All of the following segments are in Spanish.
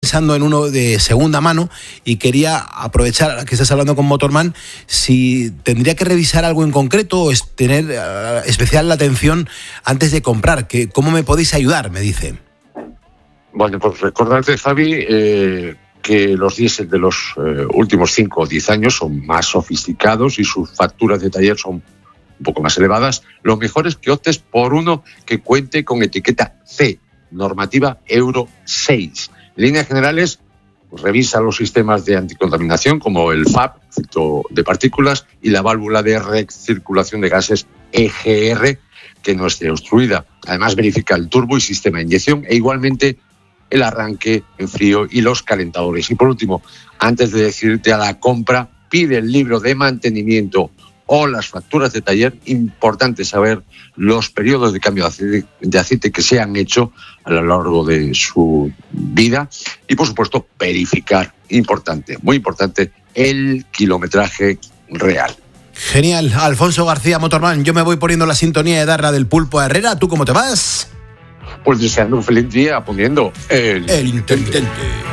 Pensando en uno de segunda mano y quería aprovechar que estás hablando con Motorman, si tendría que revisar algo en concreto o tener especial la atención antes de comprar. ¿Cómo me podéis ayudar? Me dice. Bueno, pues recordarte, Javi, que los diésel de los últimos 5 o 10 años son más sofisticados y sus facturas de taller son un poco más elevadas. Lo mejor es que optes por uno que cuente con etiqueta C, normativa Euro 6. En líneas generales, pues revisa los sistemas de anticontaminación como el FAP, filtro de partículas, y la válvula de recirculación de gases EGR, que no esté obstruida. Además, verifica el turbo y sistema de inyección e igualmente el arranque en frío y los calentadores. Y por último, antes de decidirte a la compra, pide el libro de mantenimiento o las facturas de taller. Importante saber los periodos de cambio de aceite que se han hecho a lo largo de su vida y, por supuesto, verificar, importante, muy importante, el kilometraje real. Genial. Alfonso García, Motorman, yo me voy poniendo la sintonía de Darra del Pulpo a Herrera. ¿Tú cómo te vas? Pues deseando un feliz día poniendo el intermitente.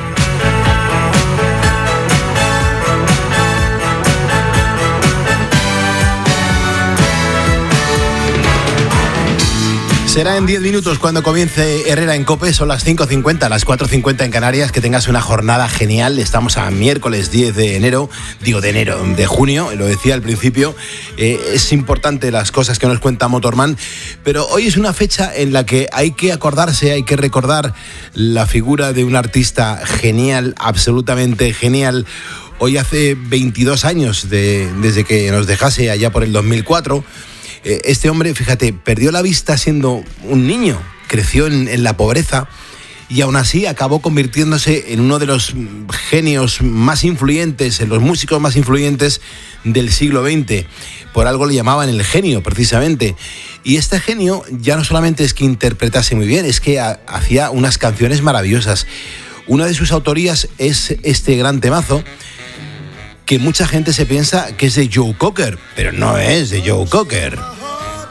Será en 10 minutos cuando comience Herrera en COPE, son las 5:50, las 4:50 en Canarias. Que tengas una jornada genial. Estamos a miércoles 10 de enero, de junio, lo decía al principio. Es importante las cosas que nos cuenta Motorman, pero hoy es una fecha en la que hay que acordarse, hay que recordar la figura de un artista genial, absolutamente genial. Hoy hace 22 años desde que nos dejase allá por el 2004. Este hombre, fíjate, perdió la vista siendo un niño, creció en la pobreza y aún así acabó convirtiéndose en uno de los genios más influyentes, en los músicos más influyentes del siglo XX. Por algo le llamaban el genio, precisamente. Y este genio ya no solamente es que interpretase muy bien, es que hacía unas canciones maravillosas. Una de sus autorías es este gran temazo, que mucha gente se piensa que es de Joe Cocker, pero no es de Joe Cocker.